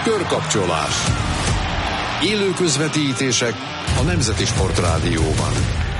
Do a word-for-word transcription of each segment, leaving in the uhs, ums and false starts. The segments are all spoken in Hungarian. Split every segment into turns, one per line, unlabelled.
Körkapcsolás. Élő közvetítések a Nemzeti Sportrádióban.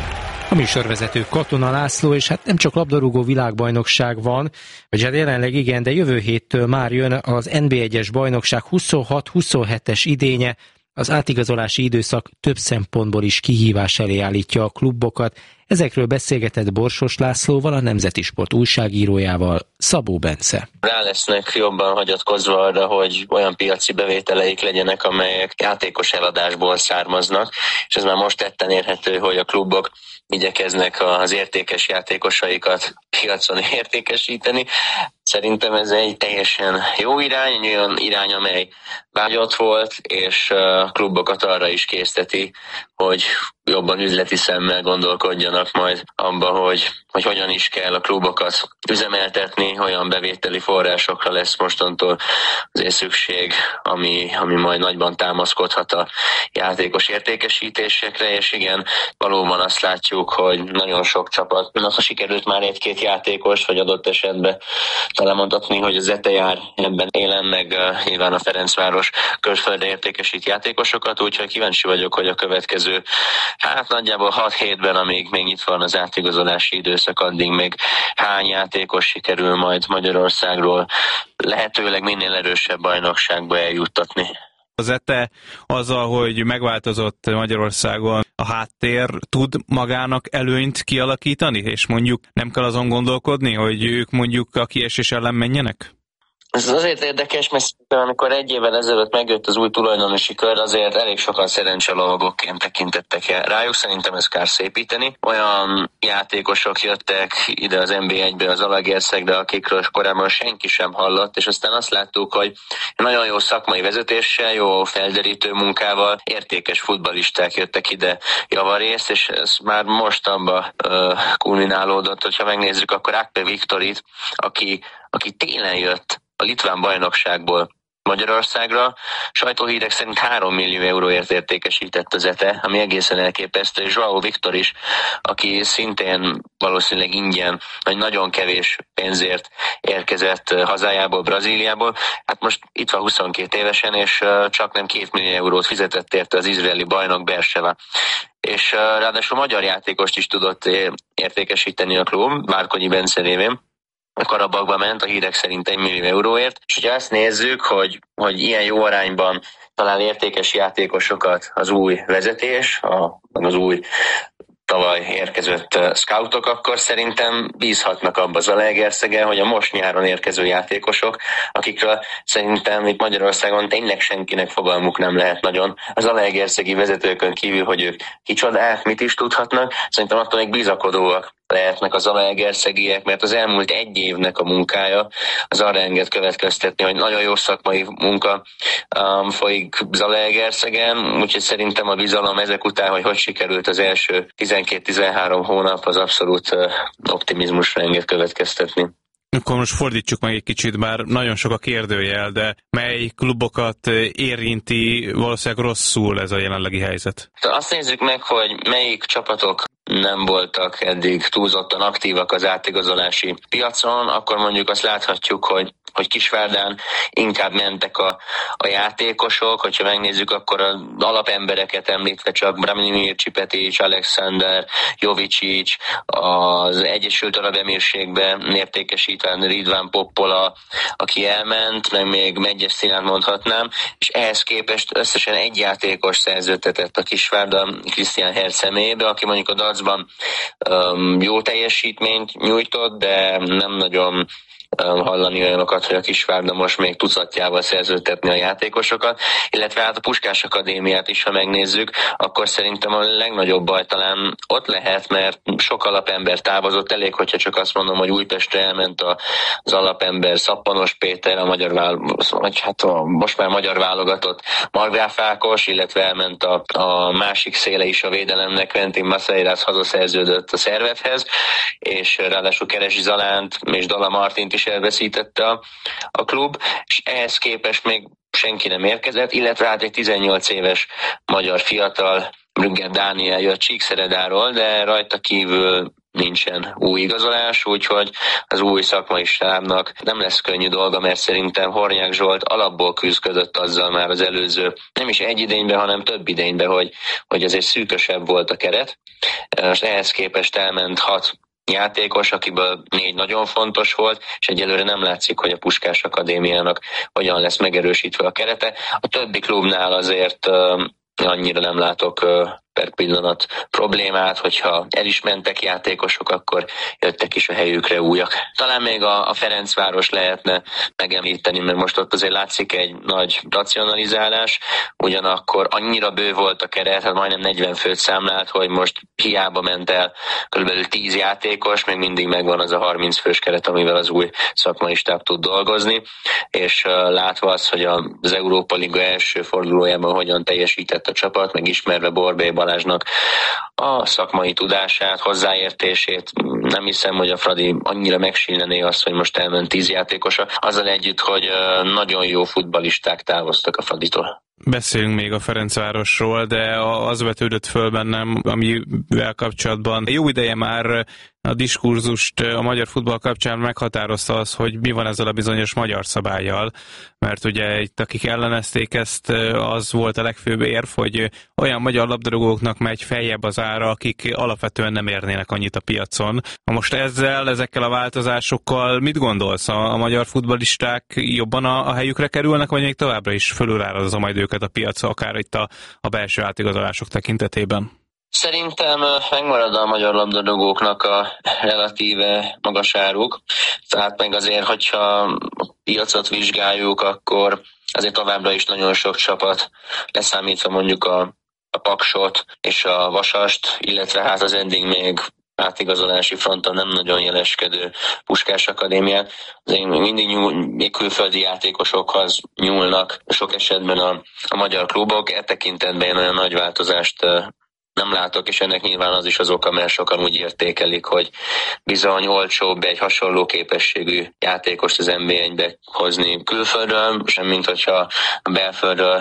A műsorvezető Katona László, és hát nem csak labdarúgó világbajnokság van, vagy hát jelenleg igen, de jövő héttől már jön az en bé egyes bajnokság huszonhat huszonhetes idénye. Az átigazolási időszak több szempontból is kihívás elé állítja a klubokat. Ezekről beszélgetett Borsos Lászlóval, a Nemzeti Sport újságírójával, Szabó Bence.
Rá lesznek jobban hagyatkozva arra, hogy olyan piaci bevételeik legyenek, amelyek játékos eladásból származnak, és ez már most tetten érhető, hogy a klubok igyekeznek az értékes játékosaikat piacon értékesíteni. Szerintem ez egy teljesen jó irány, egy olyan irány, amely vágyott volt, és a klubokat arra is készteti, hogy jobban üzleti szemmel gondolkodjanak majd abba, hogy, hogy hogyan is kell a klubokat üzemeltetni, olyan bevételi forrásokra lesz mostantól azért szükség, ami, ami majd nagyban támaszkodhat a játékos értékesítésekre, és igen, valóban azt látjuk, hogy nagyon sok csapatnak sikerült már egy-két játékos, vagy adott esetben talán mondhatni, hogy az Zete jár ebben élen, meg uh, nyilván a Ferencváros külföldre értékesít játékosokat, úgyhogy kíváncsi vagyok, hogy a következő, hát nagyjából hat hétben, amíg még itt van az átigazolási időszak, addig még hány játékos sikerül majd Magyarországról lehetőleg minél erősebb bajnokságba eljuttatni.
Az Zete azzal, hogy megváltozott Magyarországon a háttér, tud magának előnyt kialakítani, és mondjuk nem kell azon gondolkodni, hogy ők mondjuk a kiesés ellen menjenek?
Ez azért érdekes, mert amikor egy évvel ezelőtt megjött az új tulajdonosi kör, azért elég sokan szerencselovagokként tekintettek rájuk, szerintem ez kár szépíteni. Olyan játékosok jöttek ide az en bé egybe, az Zalaegerszegbe, akikről korábban senki sem hallott, és aztán azt láttuk, hogy nagyon jó szakmai vezetéssel, jó felderítő munkával értékes futballisták jöttek ide javarészt, és ez már most abba uh, kulminálódott, hogyha megnézzük, akkor Akpe Viktorit, aki, aki télen jött a litván bajnokságból Magyarországra, sajtóhírek szerint három millió euróért értékesített az Zete, ami egészen elképesztő, és João Viktor is, aki szintén valószínűleg ingyen, vagy nagyon kevés pénzért érkezett hazájából, Brazíliából. Hát most itt van huszonkét évesen, és csak nem két millió eurót fizetett érte az izraeli bajnok Beersheva. És ráadásul magyar játékost is tudott értékesíteni a klub, Várkonyi Bence révén. A Karabakba ment a hírek szerint egy millió euróért, és hogyha azt nézzük, hogy, hogy ilyen jó arányban talál értékes játékosokat az új vezetés, a, az új tavaly érkezett scoutok, akkor szerintem bízhatnak abba az Zalaegerszegen, hogy a most nyáron érkező játékosok, akikről szerintem itt Magyarországon tényleg senkinek fogalmuk nem lehet nagyon, az zalaegerszegi vezetőkön kívül, hogy ők kicsodák, mit is tudhatnak, szerintem attól még bizakodóak lehetnek a zalaegerszegiek, mert az elmúlt egy évnek a munkája az arra enged következtetni, hogy nagyon jó szakmai munka um, folyik Zalaegerszegen, úgyhogy szerintem a bizalom ezek után, hogy hogy sikerült az első tizenkét-tizenhárom hónap, az abszolút uh, optimizmusra enged következtetni.
Akkor most fordítsuk meg egy kicsit, bár nagyon sok a kérdőjel, de mely klubokat érinti valószínűleg rosszul ez a jelenlegi helyzet?
Azt nézzük meg, hogy melyik csapatok nem voltak eddig túlzottan aktívak az átigazolási piacon, akkor mondjuk azt láthatjuk, hogy hogy Kisvárdán inkább mentek a, a játékosok, hogyha megnézzük, akkor az alapembereket említve csak Branimir Csipetic, Alexander, Jovicic, az Egyesült Arab Emírségben értékesítve Ridván Poppola, aki elment, meg még Megyes Színát mondhatnám, és ehhez képest összesen egy játékos szerződtetett a Kisvárda, Christian Herr személyébe, aki mondjuk a dacban um, jó teljesítményt nyújtott, de nem nagyon hallani olyanokat, hogy a Kisvárda most még tucatjával szerződtetni a játékosokat, illetve hát a Puskás Akadémiát is, ha megnézzük, akkor szerintem a legnagyobb baj talán ott lehet, mert sok alapember távozott, elég, hogyha csak azt mondom, hogy Újpestre elment az alapember Szappanos Péter, a magyar válogatott, vagy hát a most már magyar válogatott Margráf Ákos, illetve elment a, a másik széle is a védelemnek, Quentin Maceiras hazaszerződött a Szervethez, és ráadásul Keresi Zalánt és Dala Martint is elveszítette a, a klub, és ehhez képest még senki nem érkezett, illetve hát egy tizennyolc éves magyar fiatal, Brügger Dániel jött Csíkszeredáról, de rajta kívül nincsen új igazolás, úgyhogy az új szakmai stábnak nem lesz könnyű dolga, mert szerintem Hornyák Zsolt alapból küzdött azzal már az előző, nem is egy idényben, hanem több idényben, hogy, hogy azért szűkösebb volt a keret. Most ehhez képest elment hat játékos, akiből négy nagyon fontos volt, és egyelőre nem látszik, hogy a Puskás Akadémiának hogyan lesz megerősítve a kerete. A többi klubnál azért uh, annyira nem látok uh, per pillanat problémát, hogyha el is mentek játékosok, akkor jöttek is a helyükre újak. Talán még a, a Ferencváros lehetne megemlíteni, mert most ott azért látszik egy nagy racionalizálás, ugyanakkor annyira bő volt a keret, hát majdnem negyven főt számlált, hogy most hiába ment el kb. tíz játékos, még mindig megvan az a harminc fős keret, amivel az új szakmai stáb tud dolgozni, és uh, látva azt, hogy az Európa Liga első fordulójában hogyan teljesített a csapat, meg ismerve Borbély Balázsnak a szakmai tudását, hozzáértését, nem hiszem, hogy a Fradi annyira megsínlené azt, hogy most elment tíz játékosa, azzal együtt, hogy nagyon jó futballisták távoztak a Fraditól.
Beszélünk még a Ferencvárosról, de az vetődött föl bennem, amivel kapcsolatban jó ideje már a diskurzust a magyar futball kapcsán meghatározta az, hogy mi van ezzel a bizonyos magyar szabállyal, mert ugye itt akik ellenezték ezt, az volt a legfőbb érv, hogy olyan magyar labdarúgóknak megy feljebb az ára, akik alapvetően nem érnének annyit a piacon. Most ezzel, ezekkel a változásokkal mit gondolsz? A, a magyar futballisták jobban a, a helyükre kerülnek, vagy még továbbra is fölülárazza majd őket a piac, akár itt a, a belső átigazolások tekintetében?
Szerintem megmarad a magyar labdarúgóknak a relatíve magas áruk, tehát meg azért, hogyha a piacot vizsgáljuk, akkor azért továbbra is nagyon sok csapat, leszámítva mondjuk a, a Paksot és a Vasast, illetve hát az eddig még átigazolási fronton nem nagyon jeleskedő Puskás Akadémiát, azért mindig nyúl, még külföldi játékosokhoz nyúlnak sok esetben a, a magyar klubok, e tekintetben én olyan nagy változást nem látok, és ennek nyilván az is az oka, mert sokan úgy értékelik, hogy bizony olcsóbb egy hasonló képességű játékost az en bé egybe hozni külföldről, semmint hogyha belföldről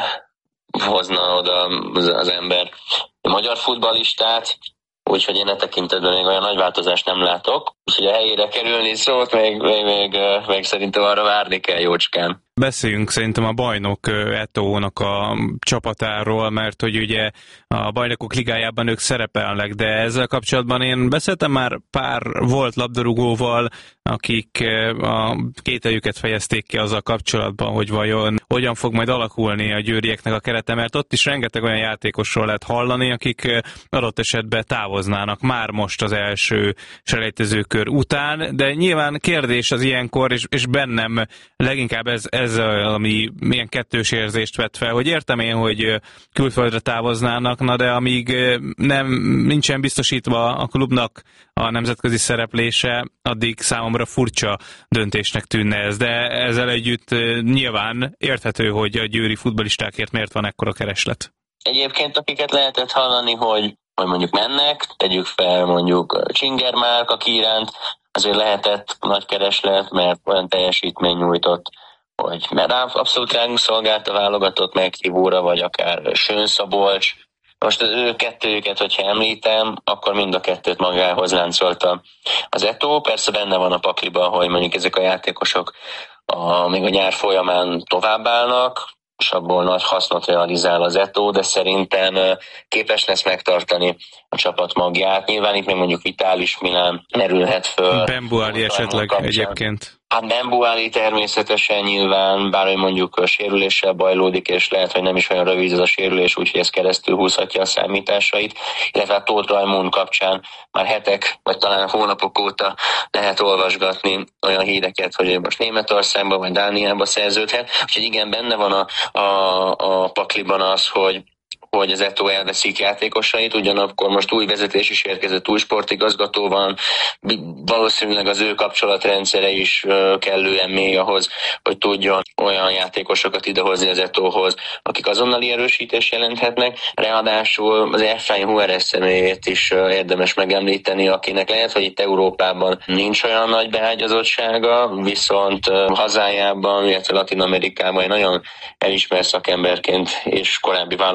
hozna oda az ember a magyar futballistát, úgyhogy én e tekintetben még olyan nagy változást nem látok. Úgyhogy a helyére kerülni szót, még, még, még, még szerintem arra várni kell jócskán.
Beszéljünk szerintem a bajnok Etónak a csapatáról, mert hogy ugye a bajnokok ligájában ők szerepelnek, de ezzel kapcsolatban én beszéltem már pár volt labdarúgóval, akik a kételyüket fejezték ki azzal kapcsolatban, hogy vajon hogyan fog majd alakulni a győrieknek a kerete, mert ott is rengeteg olyan játékosról lehet hallani, akik adott esetben távoznának már most az első selejtezőkör után, de nyilván kérdés az ilyenkor, és, és bennem leginkább ez, ez ami milyen kettős érzést vett fel, hogy értem én, hogy külföldre távoznának, na de amíg nem, nincsen biztosítva a klubnak a nemzetközi szereplése, addig számomra furcsa döntésnek tűnne ez, de ezzel együtt nyilván érthető, hogy a győri futballistákért miért van ekkora kereslet.
Egyébként akiket lehetett hallani, hogy, hogy mondjuk mennek, tegyük fel mondjuk Csinger Márk iránt, azért lehetett nagy kereslet, mert olyan teljesítmény nyújtott, hogy mert abszolút ránk szolgált a válogatott meghívóra, vagy akár Sőn Szabolcs. Most az ő kettőjüket, hogyha említem, akkor mind a kettőt magához láncolta az Etó. Persze benne van a pakliban, hogy mondjuk ezek a játékosok a, még a nyár folyamán továbbállnak, és abból nagy hasznot realizál az Etó, de szerintem képes lesz megtartani a csapat magját. Nyilván itt még mondjuk Vitális Milán merülhet föl.
Bembuáli esetleg kapcsán. Egyébként.
Hát Bembuáli természetesen nyilván, bár hogy mondjuk a sérüléssel bajlódik, és lehet, hogy nem is olyan rövid ez a sérülés, úgyhogy ez keresztül húzhatja a számításait, illetve a Tóth Rajmund kapcsán már hetek, vagy talán hónapok óta lehet olvasgatni olyan híreket, hogy most Németországban vagy Dániában szerződhet, úgyhogy igen, benne van a, a, a pakliban az, hogy hogy az Etó elveszik játékosait, ugyanakkor most új vezetés is érkezett, új sportigazgató van, valószínűleg az ő kapcsolatrendszere is kellően mély ahhoz, hogy tudjon olyan játékosokat idehozni az Etóhoz, akik azonnali erősítést jelenthetnek. Ráadásul az Efraim Juárez személyét is érdemes megemlíteni, akinek lehet, hogy itt Európában nincs olyan nagy beágyazottsága, viszont hazájában, illetve Latin Amerikában egy nagyon elismert szakemberként és korábbi válogatott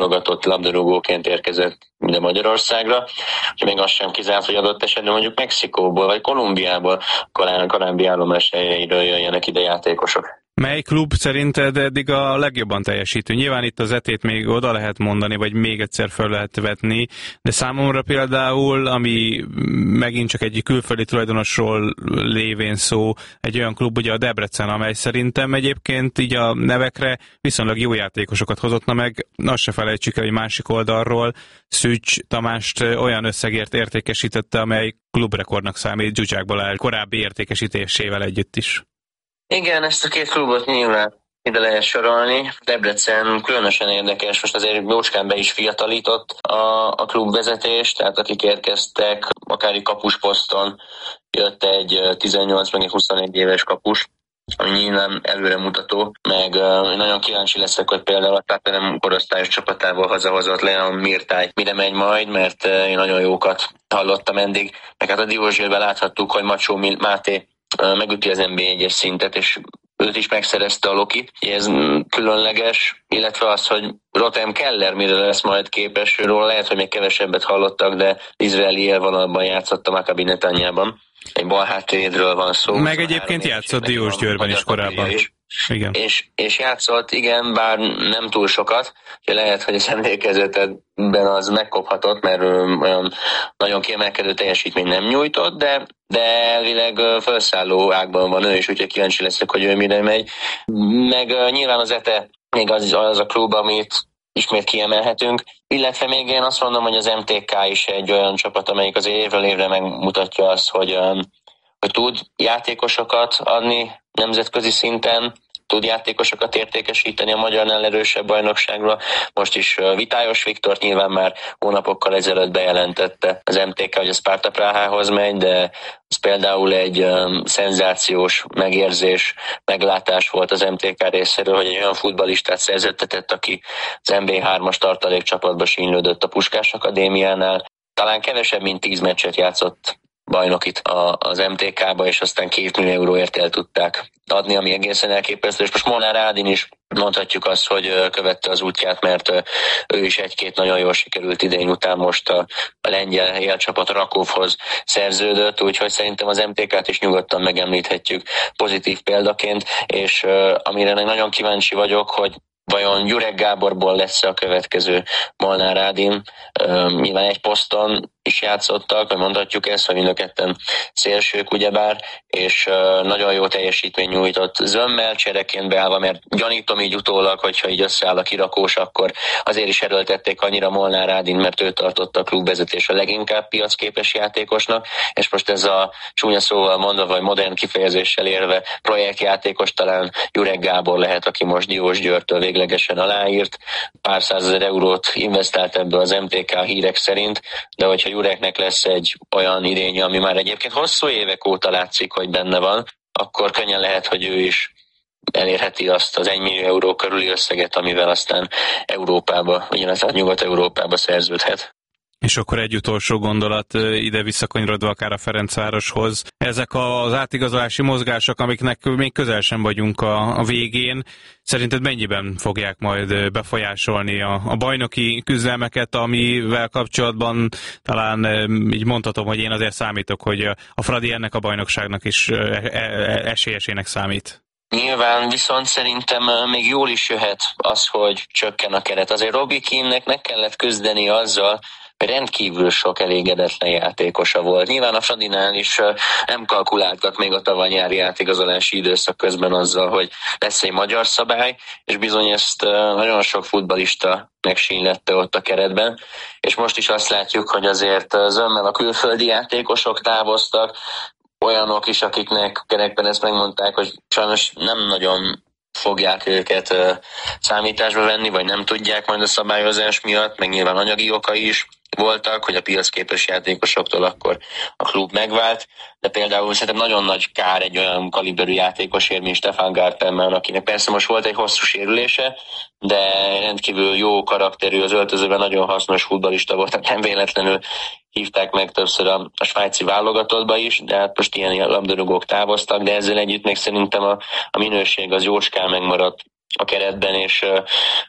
labdarúgóként érkezett ide Magyarországra, hogy még azt sem kizárt, hogy adott esetben mondjuk Mexikóból vagy Kolumbiából korábbi állomás helyeiről jöjjenek ide játékosok.
Mely klub szerinted eddig a legjobban teljesítő? Nyilván itt az Zetét még oda lehet mondani, vagy még egyszer fel lehet vetni, de számomra például, ami megint csak egy külföldi tulajdonosról lévén szó, egy olyan klub, ugye a Debrecen, amely szerintem egyébként így a nevekre viszonylag jó játékosokat hozott, na meg azt se felejtsük el, hogy másik oldalról Szűcs Tamást olyan összegért értékesítette, amely klubrekordnak számít Zsuzsák Balázs korábbi értékesítésével együtt is.
Igen, ezt a két klubot nyilván ide lehet sorolni. Debrecen különösen érdekes, most azért jócskán be is fiatalított a, a klubvezetés, tehát akik érkeztek, akár kapusposzton jött egy tizennyolc meg egy huszonegy éves kapus, ami nyilván előremutató, meg uh, nagyon kíváncsi leszek, hogy például a Táperem korosztályos csapatából hazahozott Leon Mirtály mire megy majd, mert uh, én nagyon jókat hallottam eddig, meg hát a Diósgyőrben láthattuk, hogy Macsó Máté megüti az en bé egyes szintet, és őt is megszerezte a Loki. Ez különleges, illetve az, hogy Rotem Keller mire lesz majd képes, róla lehet, hogy még kevesebbet hallottak, de izraeli élvonalban játszott a Maccabi Netanyában. Egy bal hátvédről van szó.
Meg egyébként játszott Diósgyőrben is korábban. Is. Igen.
És, és játszott, igen, bár nem túl sokat, hogy lehet, hogy az emlékezetedben az megkophatott, mert olyan nagyon kiemelkedő teljesítmény nem nyújtott, de, de elvileg felszálló ágban van ő is, úgyhogy kíváncsi leszek, hogy ő mire megy. Meg nyilván az Ete még az, az a klub, amit ismét kiemelhetünk, illetve még én azt mondom, hogy az em té ká is egy olyan csapat, amelyik az évről évre megmutatja azt, hogy, hogy tud játékosokat adni nemzetközi szinten, tud játékosokat értékesíteni a magyarnál erősebb bajnokságra. Most is Vitályos Viktort nyilván már hónapokkal ezelőtt bejelentette az em té ká, hogy a Sparta Prahához megy, de ez például egy um, szenzációs megérzés, meglátás volt az em té ká részéről, hogy egy olyan futballistát szerződtetett, aki az en bé hármas tartalékcsapatba sínylődött a Puskás Akadémiánál. Talán kevesebb, mint tíz meccset játszott bajnokit az em té ká-ba, és aztán két millió euróért el tudták adni, ami egészen elképesztő. És most Molnár Ádin is mondhatjuk azt, hogy követte az útját, mert ő is egy-két nagyon jól sikerült idény után most a, a lengyel élcsapat Rakovhoz szerződött, úgyhogy szerintem az em té ká-t is nyugodtan megemlíthetjük pozitív példaként, és amire nagyon kíváncsi vagyok, hogy vajon Gyurek Gáborból lesz a következő Molnár Ádin. Nyilván egy poszton is játszottak, vagy mondhatjuk ezt, hogy mind a ketten szélsők ugyebár, és nagyon jó teljesítmény nyújtott zömmel csereként beállva, mert gyanítom így utólag, hogyha így összeáll a kirakós, akkor azért is erőltették annyira Molnár Ádin, mert ő tartotta a klubvezetés a leginkább piacképes játékosnak, és most ez a csúnya szóval mondva, vagy modern kifejezéssel érve projektjátékos talán Gyurek Gábor lehet, aki most Diósgyőrtől véglegesen aláírt. Pár százezer eurót investált ebbe az em té ká hírek szerint, de hogyha Jureknek lesz egy olyan idénye, ami már egyébként hosszú évek óta látszik, hogy benne van, akkor könnyen lehet, hogy ő is elérheti azt az egy millió euró körüli összeget, amivel aztán Európába, ugyanaz tehát Nyugat-Európába szerződhet.
És akkor egy utolsó gondolat ide visszakanyarodva akár a Ferencvároshoz. Ezek az átigazolási mozgások, amiknek még közel sem vagyunk a, a végén, szerinted mennyiben fogják majd befolyásolni a, a bajnoki küzdelmeket, amivel kapcsolatban talán így mondhatom, hogy én azért számítok, hogy a Fradi ennek a bajnokságnak is esélyesének számít.
Nyilván, viszont szerintem még jól is jöhet az, hogy csökken a keret. Azért Robbie Keane-nek meg kellett küzdeni azzal, rendkívül sok elégedetlen játékosa volt. Nyilván a Fradinál is nem kalkuláltak még a tavaly nyári átigazolási időszak közben azzal, hogy lesz egy magyar szabály, és bizony ezt nagyon sok futballista megsínylette ott a keretben, és most is azt látjuk, hogy azért zömmel a külföldi játékosok távoztak, olyanok is, akiknek kerekben ezt megmondták, hogy sajnos nem nagyon fogják őket uh, számításba venni, vagy nem tudják majd a szabályozás miatt, meg nyilván anyagi okai is voltak, hogy a piacképes játékosoktól akkor a klub megvált, de például szerintem nagyon nagy kár egy olyan kaliberű játékosért, mint Stefan Gartelmann, akinek persze most volt egy hosszú sérülése, de rendkívül jó karakterű, az öltözőben nagyon hasznos futballista volt, tehát nem véletlenül hívták meg többször a, a svájci válogatottba is, de hát most ilyen labdarúgók távoztak, de ezzel együtt még szerintem a, a minőség az jócskán megmaradt a keretben, és uh,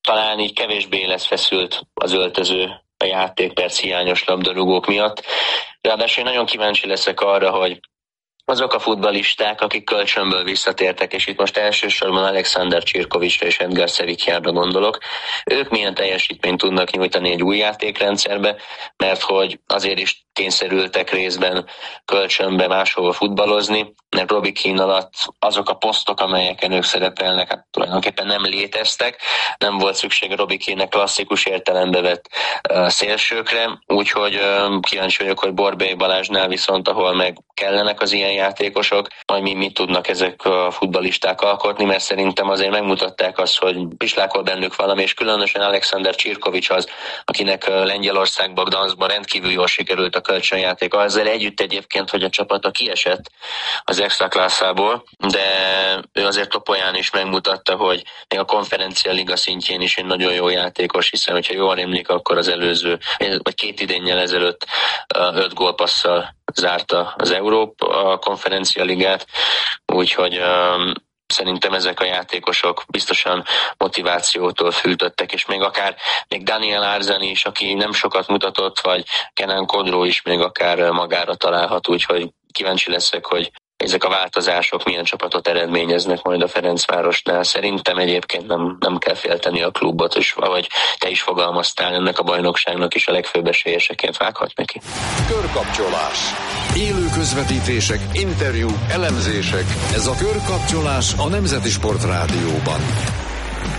talán így kevésbé lesz feszült az öltöző a játékperc hiányos labdarúgók miatt. Ráadásul én nagyon kíváncsi leszek arra, hogy azok a futballisták, akik kölcsönből visszatértek, és itt most elsősorban Alexander Csirkovicsra és Edgar Szevikjárra gondolok, ők milyen teljesítményt tudnak nyújtani egy új játékrendszerbe, mert hogy azért is kényszerültek részben kölcsönbe máshova futballozni, mert Robbie Keane alatt azok a posztok, amelyeken ők szerepelnek, hát tulajdonképpen nem léteztek, nem volt szükség Robbie Keane-nek klasszikus értelembe vett uh, szélsőkre, úgyhogy uh, kíváncsi vagyok, hogy Borbély Balázsnál viszont, ahol meg kellenek az ilyen játékosok, majd mi mit tudnak ezek a futballisták alkotni, mert szerintem azért megmutatták azt, hogy pislákol bennük valami, és különösen Alexander Csirkovics az, akinek Lengyelországban, Gdanskban rendkívül jól sikerült a kölcsönjáték. Ezzel együtt egyébként, hogy a csapata kiesett az extraklasszából, de ő azért Topolyán is megmutatta, hogy még a konferencia liga szintjén is egy nagyon jó játékos, hiszen hogyha jól emlék, akkor az előző, vagy két idénnyel ezelőtt öt gólpasszal zárta az Európa konferencia ligát, úgyhogy um, szerintem ezek a játékosok biztosan motivációtól fültöttek, és még akár még Daniel Arzani is, aki nem sokat mutatott, vagy Kenan Kodró is még akár magára találhat, úgyhogy kíváncsi leszek, hogy ezek a változások milyen csapatot eredményeznek majd a Ferencvárosnál. Szerintem egyébként nem, nem kell félteni a klubot, és ahogy te is fogalmaztál, ennek a bajnokságnak is a legfőbb esélyeseként vághat neki.
Körkapcsolás. Élő közvetítések, interjú, elemzések. Ez a Körkapcsolás a Nemzeti Sport Rádióban.